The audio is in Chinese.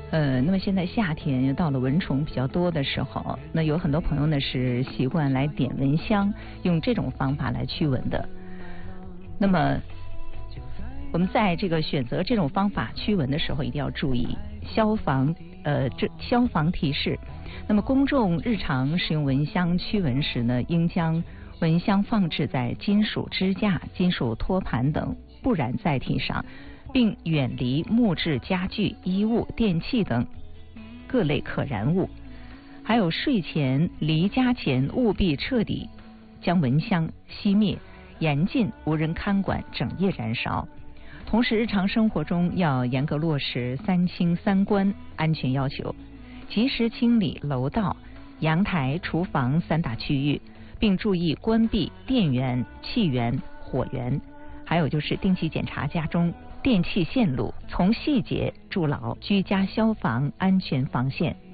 那么现在夏天又到了蚊虫比较多的时候，那有很多朋友呢是习惯来点蚊香，用这种方法来驱蚊的。那么我们在这个选择这种方法驱蚊的时候，一定要注意消防提示。那么公众日常使用蚊香驱蚊时呢，应将蚊香放置在金属支架、金属托盘等不燃载体上，并远离木质家具、衣物、电器等各类可燃物。还有睡前、离家前务必彻底将蚊香熄灭，严禁无人看管整夜燃烧。同时日常生活中要严格落实3清3关安全要求，及时清理楼道、阳台、厨房3大区域，并注意关闭电源、气源、火源。还有就是定期检查家中电气线路，从细节筑牢居家消防安全防线。